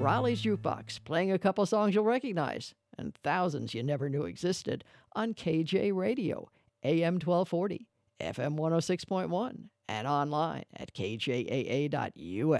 Raleigh's Jukebox, playing a couple songs you'll recognize and thousands you never knew existed on KJ Radio, AM 1240, FM 106.1, and online at kjaa.us.